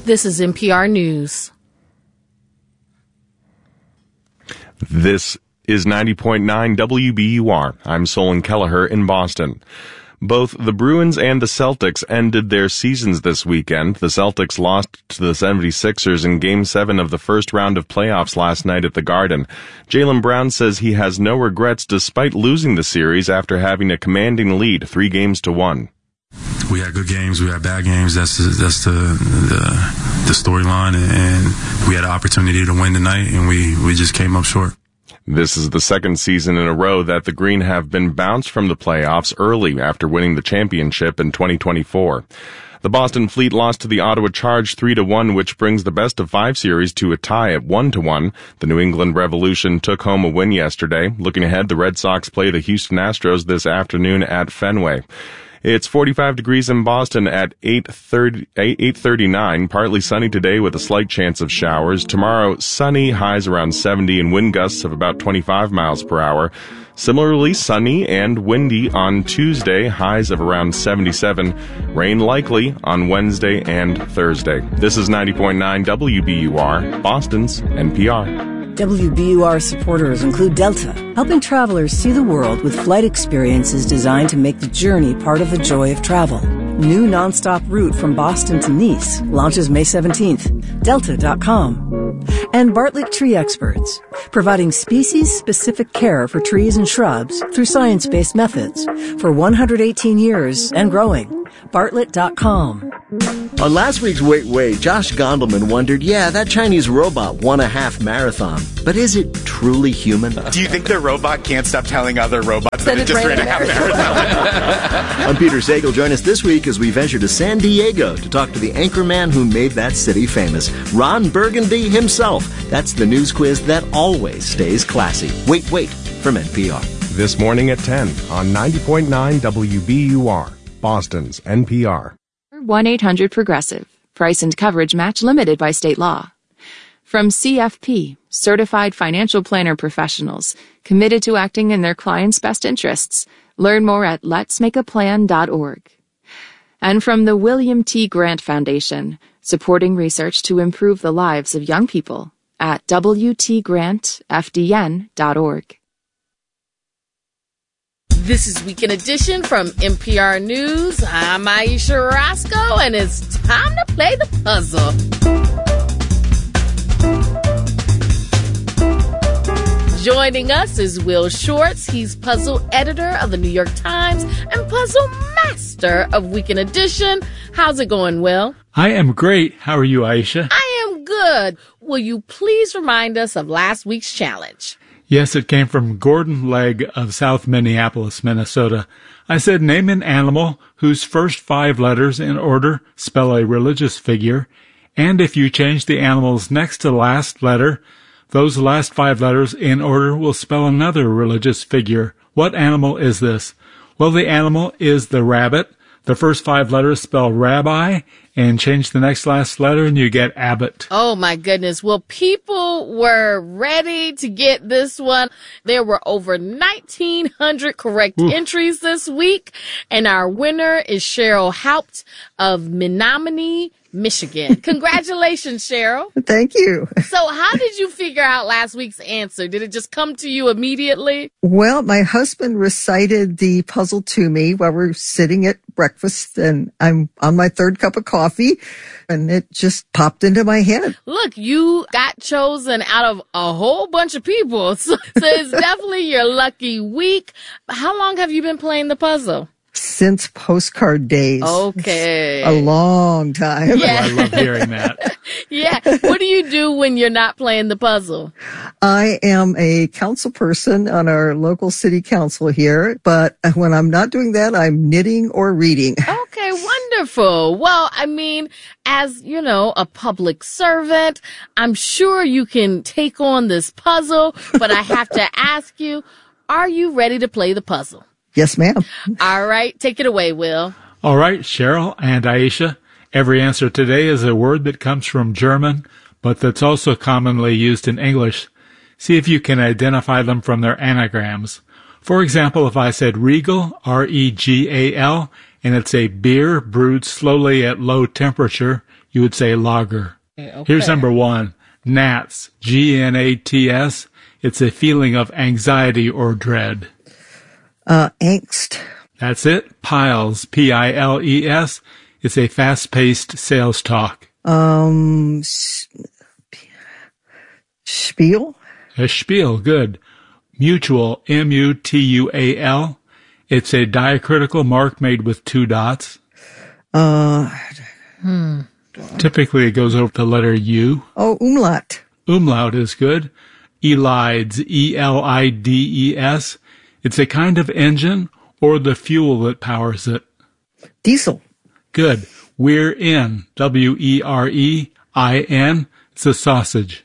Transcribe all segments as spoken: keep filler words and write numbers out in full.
This is N P R News. This is ninety point nine W B U R. I'm Solon Kelleher in Boston. Both the Bruins and the Celtics ended their seasons this weekend. The Celtics lost to the seventy-sixers in Game seven of the first round of playoffs last night at the Garden. Jaylen Brown says he has no regrets despite losing the series after having a commanding lead, three games to one. We had good games, we had bad games. That's that's the the, the storyline, and we had an opportunity to win tonight, and we, we just came up short. This is the second season in a row that the Green have been bounced from the playoffs early after winning the championship in twenty twenty-four. The Boston Fleet lost to the Ottawa Charge three to one, which brings the best of five series to a tie at one to one. The New England Revolution took home a win yesterday. Looking ahead, the Red Sox play the Houston Astros this afternoon at Fenway. It's forty-five degrees in Boston at eight thirty-nine. Partly sunny today with a slight chance of showers. Tomorrow, sunny, highs around seventy and wind gusts of about twenty-five miles per hour. Similarly, sunny and windy on Tuesday, highs of around seventy-seven. Rain likely on Wednesday and Thursday. This is ninety point nine W B U R, Boston's N P R. W B U R supporters include Delta, helping travelers see the world with flight experiences designed to make the journey part of the joy of travel. New nonstop route from Boston to Nice launches May seventeenth. Delta dot com. And Bartlett Tree Experts, providing species-specific care for trees and shrubs through science-based methods for one hundred eighteen years and growing. Bartlett dot com. On last week's Wait Wait, Josh Gondelman wondered, yeah, that Chinese robot won a half marathon, but is it truly human? Do you think the robot can't stop telling other robots that it just ran a half marathon? I'm Peter Sagal. Join us this week as we venture to San Diego to talk to the anchorman who made that city famous, Ron Burgundy himself. That's the news quiz that always stays classy. Wait Wait from N P R. This morning at ten on ninety point nine W B U R, Boston's N P R. one eight hundred Progressive. Price and coverage match limited by state law. From C F P, Certified Financial Planner Professionals, committed to acting in their clients' best interests. Learn more at lets make a plan dot org. And from the William T. Grant Foundation, supporting research to improve the lives of young people at W T grant F D N dot org. This is Weekend Edition from N P R News. I'm Aisha Roscoe, and it's time to play the puzzle. Joining us is Will Shortz. He's puzzle editor of the New York Times and puzzle master of Weekend Edition. How's it going, Will? I am great. How are you, Aisha? I am good. Will you please remind us of last week's challenge? Yes, it came from Gordon Legg of South Minneapolis, Minnesota. I said, name an animal whose first five letters in order spell a religious figure, and if you change the animal's next to last letter, those last five letters in order will spell another religious figure. What animal is this? Well, the animal is the rabbit. The first five letters spell rabbi, and change the next last letter and you get Abbott. Oh my goodness. Well, people were ready to get this one. There were over nineteen hundred correct Ooh. entries this week, and our winner is Cheryl Haupt of Menominee, Michigan. Congratulations, Cheryl. Thank you. So how did you figure out last week's answer? Did it just come to you immediately? Well, my husband recited the puzzle to me while we're sitting at breakfast, and I'm on my third cup of coffee, and it just popped into my head. Look, you got chosen out of a whole bunch of people, so, so it's definitely your lucky week. How long have you been playing the puzzle? Since postcard days. Okay. It's a long time. Yeah. Oh, I love hearing that. Yeah. What do you do when you're not playing the puzzle? I am a council person on our local city council here, but when I'm not doing that, I'm knitting or reading. Okay, wonderful. Well, I mean, as, you know, a public servant, I'm sure you can take on this puzzle, but I have to ask you, are you ready to play the puzzle? Yes, ma'am. All right. Take it away, Will. All right, Cheryl and Aisha. Every answer today is a word that comes from German, but that's also commonly used in English. See if you can identify them from their anagrams. For example, if I said regal, R E G A L, and it's a beer brewed slowly at low temperature. You would say lager. Okay. Here's number one, Gnats, G N A T S. It's a feeling of anxiety or dread. Uh, angst. That's it. Piles, P I L E S. It's a fast-paced sales talk. Um, spiel? A spiel, good. Mutual, M U T U A L. It's a diacritical mark made with two dots. Uh, hmm. Typically it goes over the letter U. Oh, umlaut. Umlaut is good. Elides, E L I D E S. It's a kind of engine or the fuel that powers it. Diesel. Good. We're in, W E R E I N. It's a sausage.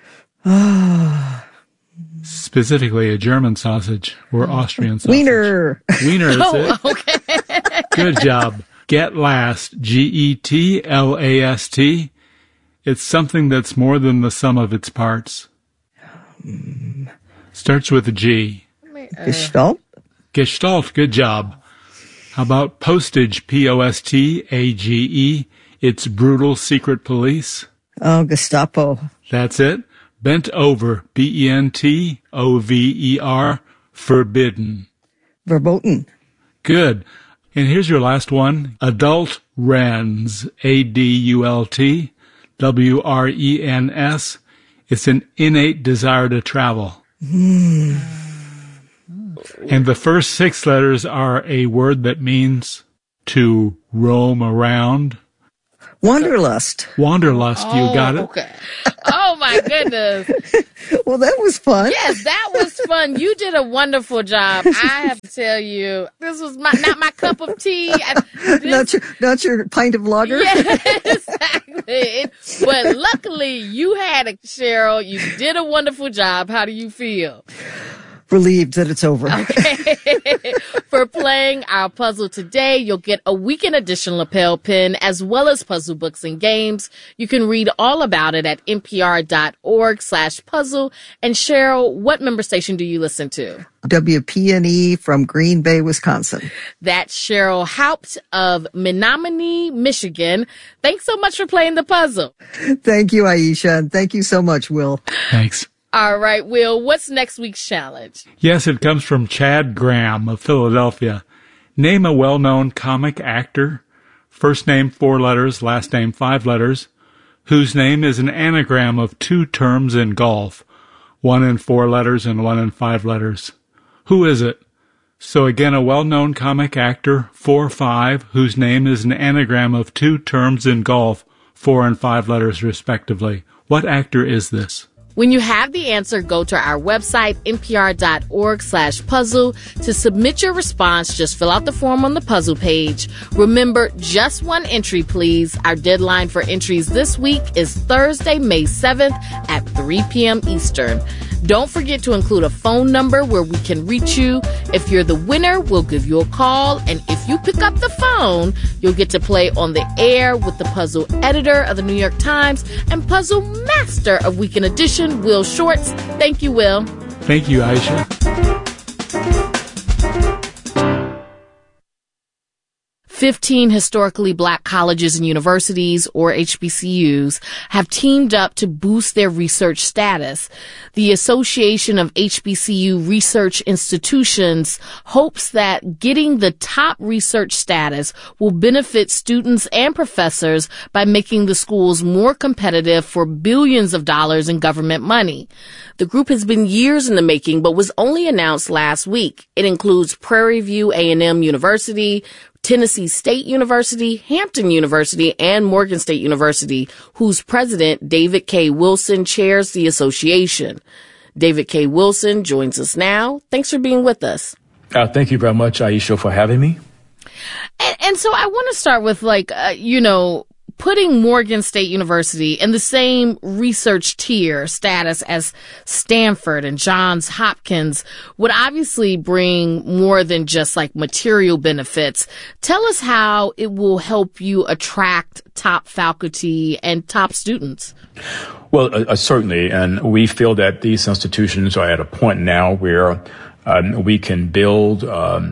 Specifically a German sausage or Austrian sausage. Wiener. Wiener is Oh, it. okay. Good job. Get last, G E T L A S T. It's something that's more than the sum of its parts. Starts with a G. Gestalt. Gestalt, good job. How about postage, P O S T A G E? It's brutal secret police. Oh, Gestapo. That's it. Bent over, B E N T O V E R, forbidden. Verboten. Good. And here's your last one. Adult Rens, A D U L T, W R E N S. It's an innate desire to travel. Mm. And the first six letters are a word that means to roam around. Wanderlust. Wanderlust, Oh, you got it. Okay. Oh, my goodness. Well, that was fun. Yes, that was fun. You did a wonderful job. I have to tell you, this was my, not my cup of tea. I, this, not your, not your pint of lager. Yeah, exactly. It, but luckily, you had it, Cheryl. You did a wonderful job. How do you feel? Relieved that it's over. Okay. For playing our puzzle today, you'll get a weekend edition lapel pin as well as puzzle books and games. You can read all about it at npr.org slash puzzle. And Cheryl, what member station do you listen to? W P N E from Green Bay, Wisconsin. That's Cheryl Haupt of Menominee, Michigan. Thanks so much for playing the puzzle. Thank you, Aisha, and thank you so much, Will. Thanks. All right, Will, what's next week's challenge? Yes, it comes from Chad Graham of Philadelphia. Name a well-known comic actor, first name four letters, last name five letters, whose name is an anagram of two terms in golf, one in four letters and one in five letters. Who is it? So again, a well-known comic actor, four five, whose name is an anagram of two terms in golf, four and five letters respectively. What actor is this? When you have the answer, go to our website, npr.org slash puzzle. To submit your response, just fill out the form on the puzzle page. Remember, just one entry, please. Our deadline for entries this week is Thursday, May seventh at three p.m. Eastern. Don't forget to include a phone number where we can reach you. If you're the winner, we'll give you a call. And if you pick up the phone, you'll get to play on the air with the puzzle editor of the New York Times and puzzle master of Weekend Edition, Will Shortz. Thank you, Will. Thank you, Aisha. fifteen historically black colleges and universities, or H B C Us, have teamed up to boost their research status. The Association of H B C U Research Institutions hopes that getting the top research status will benefit students and professors by making the schools more competitive for billions of dollars in government money. The group has been years in the making, but was only announced last week. It includes Prairie View A and M University, Tennessee State University, Hampton University, and Morgan State University, whose president, David K. Wilson, chairs the association. David K. Wilson joins us now. Thanks for being with us. Uh, thank you very much, Aisha, for having me. And, and so I want to start with, like, uh, you know, putting Morgan State University in the same research tier status as Stanford and Johns Hopkins would obviously bring more than just like material benefits. Tell us how it will help you attract top faculty and top students. Well, uh, certainly. And we feel that these institutions are at a point now where um, we can build um,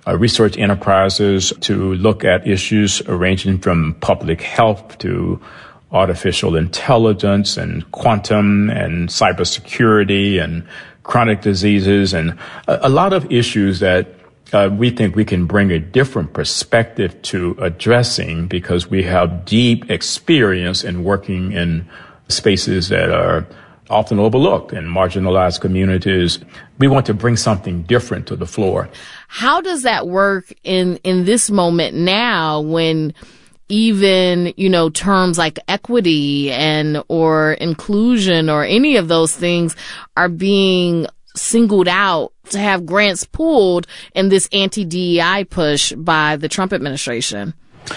uh, research enterprises to look at issues ranging from public health to artificial intelligence and quantum and cybersecurity and chronic diseases and a, a lot of issues that uh, we think we can bring a different perspective to addressing because we have deep experience in working in spaces that are often overlooked in marginalized communities. We want to bring something different to the floor. How does that work in, in this moment now when even, you know, terms like equity and or inclusion or any of those things are being singled out to have grants pulled in this anti-D E I push by the Trump administration?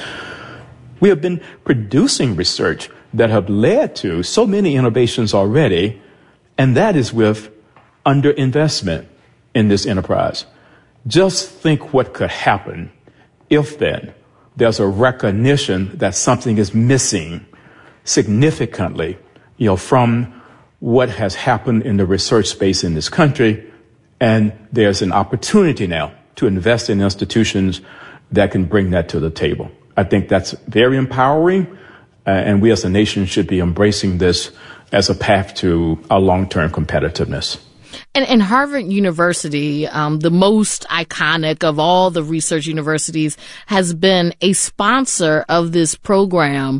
We have been producing research that have led to so many innovations already, and that is with underinvestment in this enterprise. Just think what could happen if then there's a recognition that something is missing significantly, you know, from what has happened in the research space in this country, and there's an opportunity now to invest in institutions that can bring that to the table. I think that's very empowering, uh, and we as a nation should be embracing this as a path to our long-term competitiveness. And, and Harvard University, um, the most iconic of all the research universities, has been a sponsor of this program.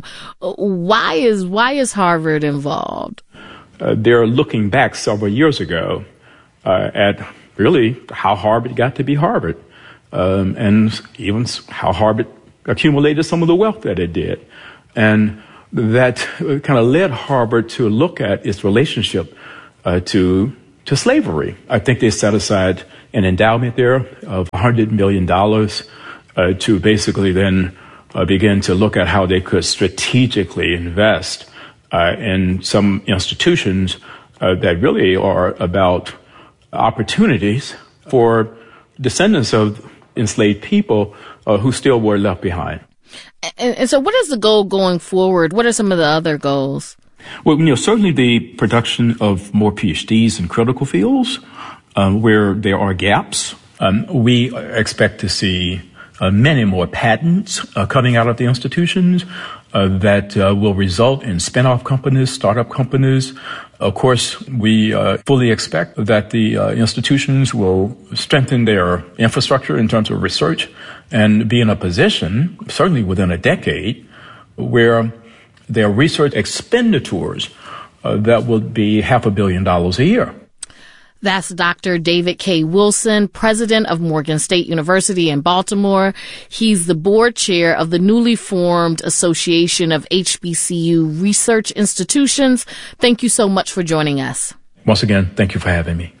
Why is why is Harvard involved? Uh, they're looking back several years ago uh, at really how Harvard got to be Harvard, um, and even how Harvard accumulated some of the wealth that it did, and that kind of led Harvard to look at its relationship uh, to. to slavery. I think they set aside an endowment there of one hundred million dollars uh, to basically then uh, begin to look at how they could strategically invest uh, in some institutions uh, that really are about opportunities for descendants of enslaved people uh, who still were left behind. And, and so what is the goal going forward? What are some of the other goals? Well, you know, certainly the production of more PhDs in critical fields um, where there are gaps. Um, we expect to see uh, many more patents uh, coming out of the institutions uh, that uh, will result in spin-off companies, startup companies. Of course, we uh, fully expect that the uh, institutions will strengthen their infrastructure in terms of research and be in a position, certainly within a decade, where their research expenditures uh, that will be half a billion dollars a year. That's Doctor David K. Wilson, president of Morgan State University in Baltimore. He's the board chair of the newly formed Association of H B C U Research Institutions. Thank you so much for joining us. Once again, thank you for having me.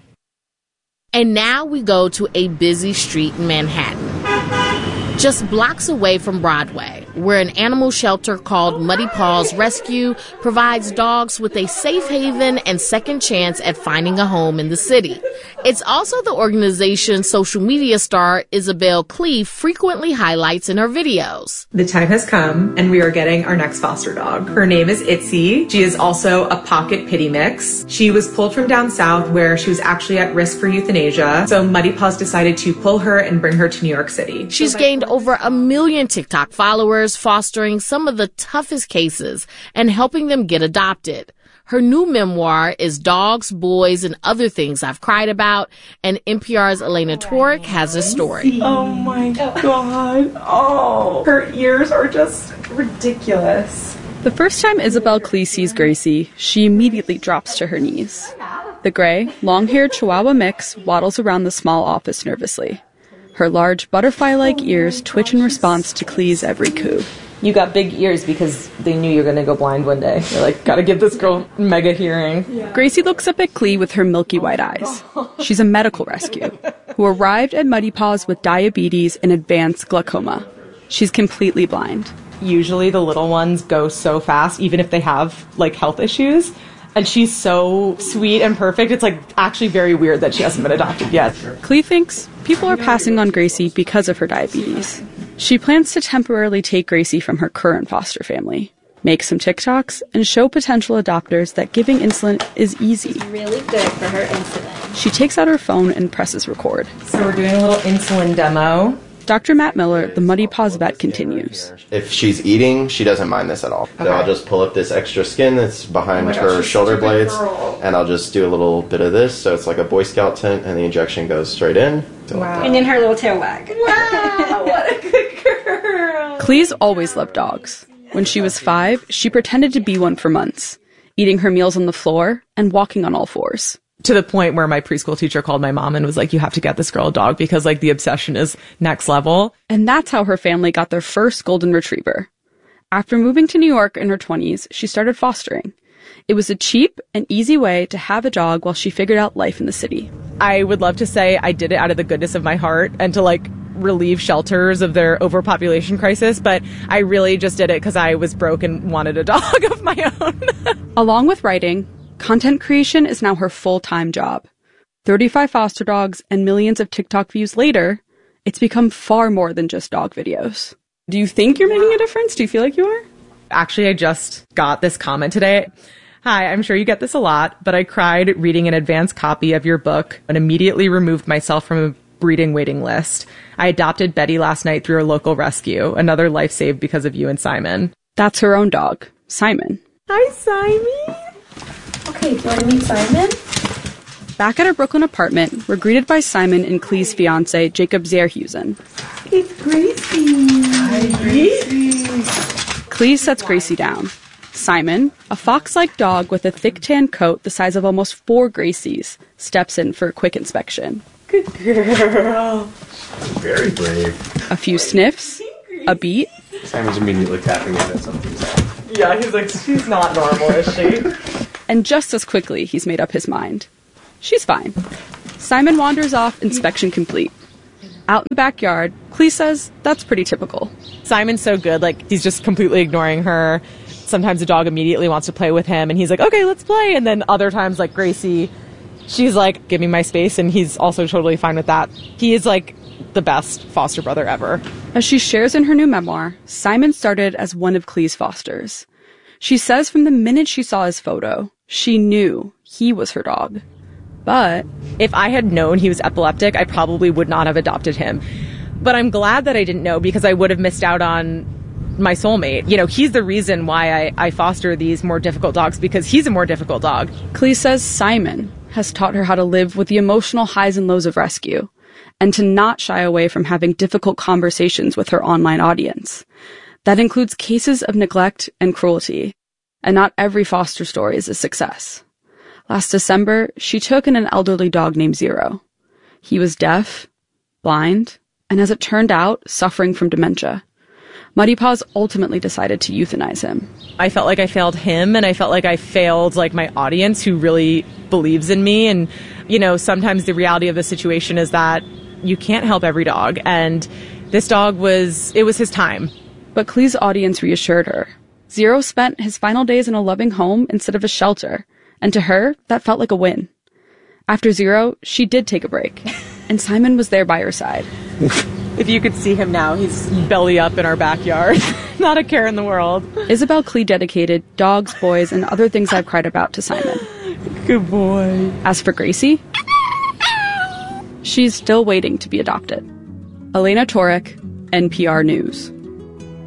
And now we go to a busy street in Manhattan, just blocks away from Broadway, where an animal shelter called Muddy Paws Rescue provides dogs with a safe haven and second chance at finding a home in the city. It's also the organization's social media star Isabel Cleave frequently highlights in her videos. The time has come, and we are getting our next foster dog. Her name is Itzy. She is also a pocket pity mix. She was pulled from down south where she was actually at risk for euthanasia, so Muddy Paws decided to pull her and bring her to New York City. She's gained over a million TikTok followers, fostering some of the toughest cases and helping them get adopted. Her new memoir is Dogs, Boys, and Other Things I've Cried About, and N P R's Elena Toric has a story. Oh my God. Oh, her ears are just ridiculous. The first time Isabel Cleave sees Gracie, she immediately drops to her knees. The gray, long-haired Chihuahua mix waddles around the small office nervously. Her large butterfly-like ears twitch in response to Clee's every coo. You got big ears because they knew you were going to go blind one day. They're like, gotta give this girl mega hearing. Yeah. Gracie looks up at Clee with her milky white eyes. She's a medical rescue who arrived at Muddy Paws with diabetes and advanced glaucoma. She's completely blind. Usually the little ones go so fast, even if they have, like, health issues. And she's so sweet and perfect. It's, like, actually very weird that she hasn't been adopted yet. Clee thinks people are passing on Gracie because of her diabetes. She plans to temporarily take Gracie from her current foster family, make some TikToks, and show potential adopters that giving insulin is easy. It's really good for her insulin. She takes out her phone and presses record. So we're doing a little insulin demo. Doctor Matt Miller, the Muddy Paws vet, continues. If she's eating, she doesn't mind this at all. Okay. So I'll just pull up this extra skin that's behind oh her gosh, shoulder blades, and I'll just do a little bit of this, so it's like a Boy Scout tent, and the injection goes straight in. Wow. And then her little tail wag. Wow, what a good girl. Clee's always loved dogs. When she was five, she pretended to be one for months, eating her meals on the floor and walking on all fours. To the point where my preschool teacher called my mom and was like, you have to get this girl a dog because, like, the obsession is next level. And that's how her family got their first golden retriever. After moving to New York in her twenties, she started fostering. It was a cheap and easy way to have a dog while she figured out life in the city. I would love to say I did it out of the goodness of my heart and to, like, relieve shelters of their overpopulation crisis, but I really just did it because I was broke and wanted a dog of my own. Along with writing, content creation is now her full-time job. thirty-five foster dogs and millions of TikTok views later, it's become far more than just dog videos. Do you think you're making a difference? Do you feel like you are? Actually, I just got this comment today. Hi, I'm sure you get this a lot, but I cried reading an advanced copy of your book and immediately removed myself from a breeding waiting list. I adopted Betty last night through a local rescue. Another life saved because of you and Simon. That's her own dog, Simon. Hi, Simon. Okay, do you want to meet Simon? Back at her Brooklyn apartment, we're greeted by Simon and Clee's fiance, Jacob Zerhusen. It's Gracie. Hi, Gracie. Clee sets Gracie down. Simon, a fox-like dog with a thick tan coat the size of almost four Gracies, steps in for a quick inspection. Good girl. Very brave. A few sniffs, a beat. Simon's immediately tapping at something. Yeah, he's like, she's not normal, is she? And just as quickly, he's made up his mind. She's fine. Simon wanders off, inspection complete. Out in the backyard, Clee says that's pretty typical. Simon's so good, like, he's just completely ignoring her. Sometimes the dog immediately wants to play with him, and he's like, okay, let's play. And then other times, like Gracie, she's like, give me my space, and he's also totally fine with that. He is, like, the best foster brother ever. As she shares in her new memoir, Simon started as one of Clee's fosters. She says from the minute she saw his photo, she knew he was her dog. But if I had known he was epileptic, I probably would not have adopted him. But I'm glad that I didn't know because I would have missed out on my soulmate. You know, he's the reason why I, I foster these more difficult dogs because he's a more difficult dog. Clee says Simon has taught her how to live with the emotional highs and lows of rescue and to not shy away from having difficult conversations with her online audience. That includes cases of neglect and cruelty, and not every foster story is a success. Last December, she took in an elderly dog named Zero. He was deaf, blind, and as it turned out, suffering from dementia. Muddy Paws ultimately decided to euthanize him. I felt like I failed him, and I felt like I failed like my audience who really believes in me. And, you know, sometimes the reality of the situation is that you can't help every dog, and this dog was, it was his time. But Clee's audience reassured her. Zero spent his final days in a loving home instead of a shelter, and to her, that felt like a win. After Zero, she did take a break, and Simon was there by her side. If you could see him now, he's belly up in our backyard. Not a care in the world. Isabel Clee dedicated dogs, boys, and other things I've cried about to Simon. Good boy. As for Gracie, she's still waiting to be adopted. Elena Torek, N P R News.